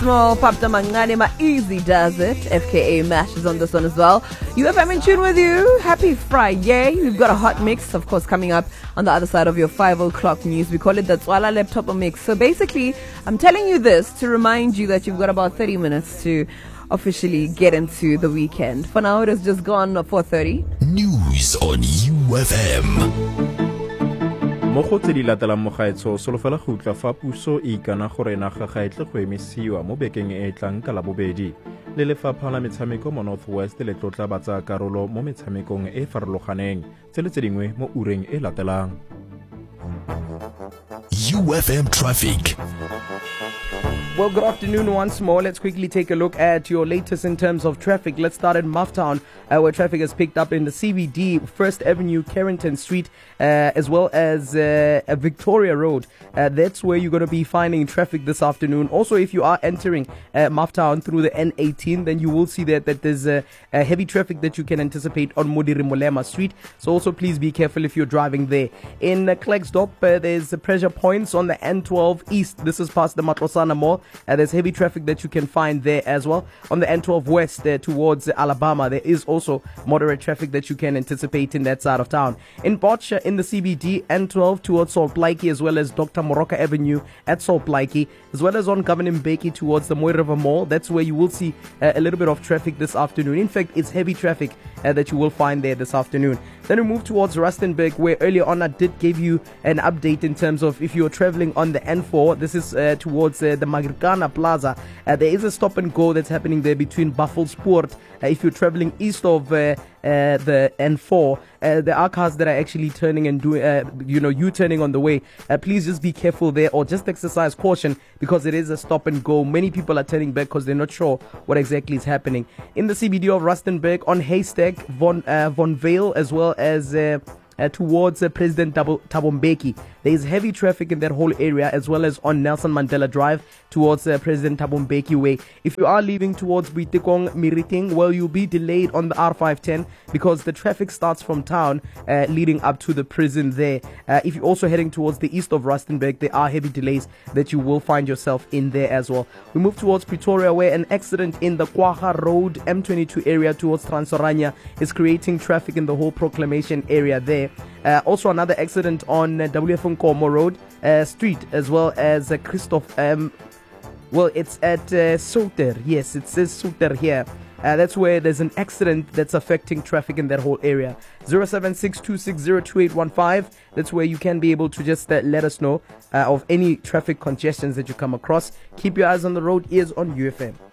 Small, Papta Manganima Easy does it. FKA Mash is on this one as well. UFM in tune with you. Happy Friday. We've got a hot mix, of course, coming up on the other side of your 5 o'clock news. We call it the Tswala Laptop Mix. So basically, I'm telling you this to remind you that you've got about 30 minutes to officially get into the weekend. For now, it has just gone 4:30. News on UFM. Mo go tse di latelang mo gaetso solofela go utla fa puso e ikana gore naga ga etle go emisiwa mo bekeng e tlang ka labobedi le lefapha la metshameko mo Northwest le tlotla ba tsa karolo mo metshamekong e farologaneng tse le tse dingwe mo ureng e latelang. UFM traffic. Well, good afternoon once more. Let's quickly take a look at your latest in terms of traffic. Let's start at Mufftown, where traffic has picked up in the CBD, First Avenue, Carrington Street, as well as Victoria Road. That's where you're going to be finding traffic this afternoon. Also, if you are entering Mufftown through the N18, then you will see that there's a heavy traffic that you can anticipate on Modiri Molema Street. So also please be careful if you're driving there. In Klerksdorp, there's pressure points on the N12 East. This is past the Matlosana Mall. There's heavy traffic that you can find there as well. On the N12 West towards Alabama, there is also moderate traffic that you can anticipate in that side of town. In Botch, in the CBD, N12 towards Salt Lake, as well as Dr. Moroka Avenue at Salt Lake, as well as on Governor Mbeki towards the Moy River Mall. That's where you will see a little bit of traffic this afternoon. In fact, it's heavy traffic that you will find there this afternoon. Then we move towards Rustenburg, where earlier on I did give you an update in terms of if you're traveling on the N4. This is towards the Magirkana Plaza. There is a stop and go that's happening there between Buffelspoort. If you're traveling east of the N4, there are cars that are actually turning and doing, U-turning on the way. Please just be careful there, or just exercise caution, because it is a stop and go. Many people are turning back because they're not sure what exactly is happening. In the CBD of Rustenburg, on Haystack, Von Vale, as well as towards President Thabo Mbeki. There is heavy traffic in that whole area, as well as on Nelson Mandela Drive towards President Thabo Mbeki Way. If you are leaving towards Boitekong Miriting, well, you'll be delayed on the R510 because the traffic starts from town leading up to the prison there. If you're also heading towards the east of Rustenburg, there are heavy delays that you will find yourself in there as well. We move towards Pretoria, where an accident in the Kwaha Road M22 area towards Transorania is creating traffic in the whole Proclamation area there. Also another accident on WF Nkomo Road Street, as well as Christoph. It's at Soter. Yes, it says Soter here. That's where there's an accident that's affecting traffic in that whole area. 0762602815. That's where you can be able to just let us know of any traffic congestions that you come across. Keep your eyes on the road, ears on UFM.